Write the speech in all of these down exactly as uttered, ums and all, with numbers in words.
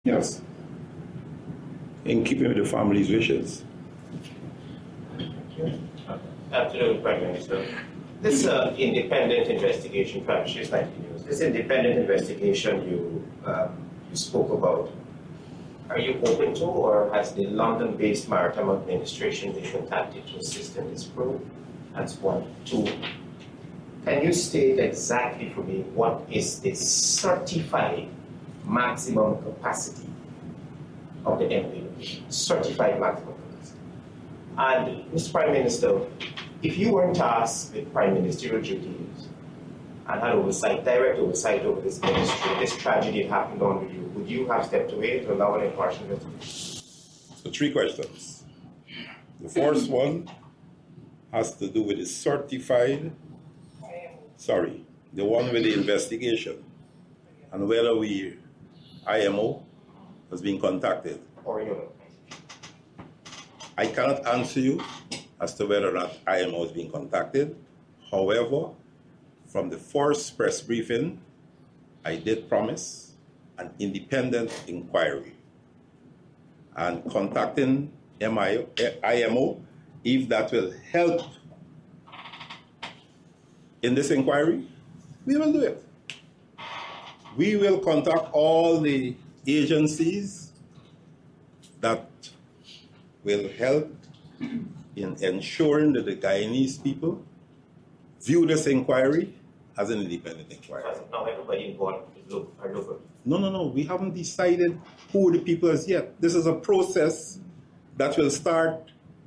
Yes. In keeping with the family's wishes. Afternoon, Prime Minister. This uh, independent investigation, perhaps she's ninety news. This independent investigation you um, you spoke about, are you open to, or has the London-based Maritime Administration been contacted to assist in this probe? That's one. Two, can you state exactly for me what is the certified maximum capacity of the M V? Certified maximum capacity. And Mister Prime Minister, if you weren't tasked with prime ministerial duties and had oversight, direct oversight over this ministry, this tragedy had happened under you, would you have stepped away to allow an impartial investigation? So three questions. The first one has to do with the certified, sorry, the one with the investigation and whether we, I M O, has been contacted. Or you? I cannot answer you as to whether or not I M O has been contacted. However, from the first press briefing, I did promise an independent inquiry and contacting I M O, if that will help in this inquiry, we will do it. We will contact all the agencies that will help in ensuring that the Guyanese people view this inquiry as an independent inquiry. Because now everybody involved are local. No, no, no. We haven't decided who the people is yet. This is a process that will start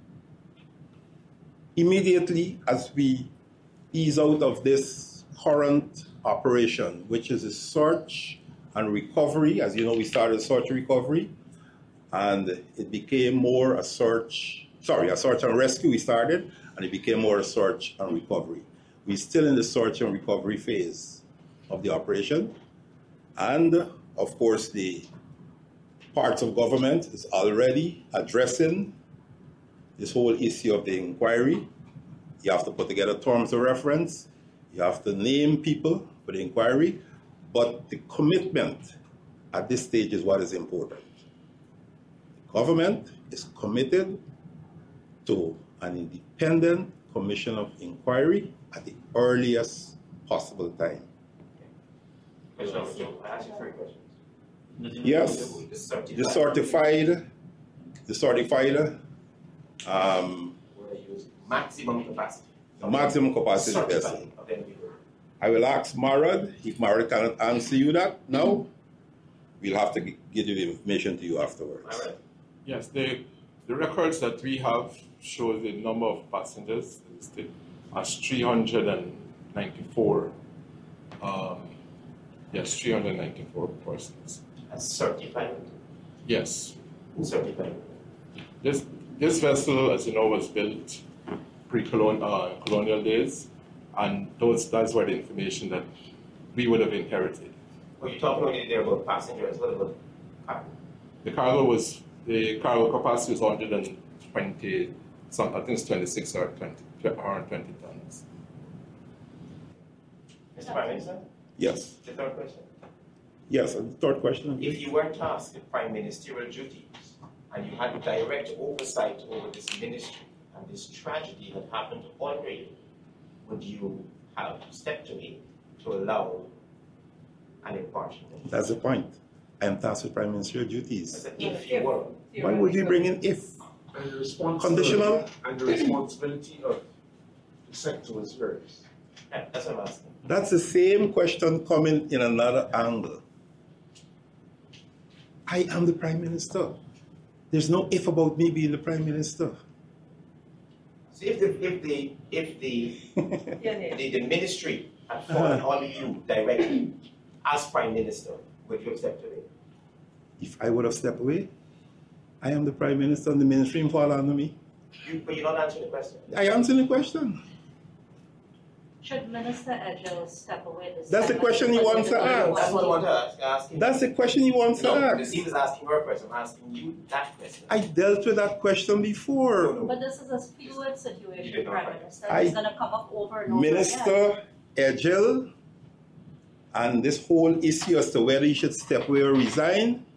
immediately as we ease out of this current operation, which is a search and recovery. As you know, we started search and recovery, and it became more a search, sorry, a search and rescue we started, and it became more a search and recovery. We're still in the search and recovery phase of the operation. And of course, the parts of government is already addressing this whole issue of the inquiry. You have to put together terms of reference. You have to name people for the inquiry. But the commitment at this stage is what is important. The government is committed to an independent commission of inquiry at the earliest possible time. Question number two. I asked you three questions. Yes, The certified. the certified, the certified, um, What are you using? Maximum capacity. maximum capacity Certified vessel. of the M V. I will ask Marad. If Marad cannot answer you that now, we'll have to g- give you the information to you afterwards. All right. Yes, the, the records that we have show the number of passengers listed as three hundred ninety-four. Um, yes, three hundred ninety-four persons. As certified. Yes. Certified. This this vessel, as you know, was built pre-colonial uh, colonial days, and those that's where the information that we would have inherited. Were you talking only there about passengers? What about cargo? The cargo was the cargo capacity was one hundred twenty. Some I think it's twenty-six or twenty or twenty tons. Mister Prime Minister, Yes, the third question. yes, and the third question. If you were tasked with prime ministerial duties and you had direct oversight over this ministry and this tragedy had happened under you, would you have stepped away to allow an impartial? That's the point. I am tasked with prime ministerial I duties. said, if you were. Why would you bring in if? And the responsibility, Conditional? and the responsibility of the sector is yours. Yeah, that's what I'm asking. That's the same question coming in another angle. I am the prime minister. There's no if about me being the prime minister. So if the if the if the the, the ministry had fallen Uh-huh. on you directly as prime minister, would you have stepped away? If I would have stepped away, I am the prime minister and the ministry will fall under me. You, but you're not answering the question. I answer the question. Should Minister Edgell step away this That's the time? question he wants to ask. That's what I want to ask. ask him. That's the question he wants to No, ask. because he was asking her question. I'm asking you that question. I dealt with that question before. But this is a fluid situation, did not Prime write. Minister. I- It's going to come up over and over again. Minister Edgell and this whole issue as to whether he should step away or resign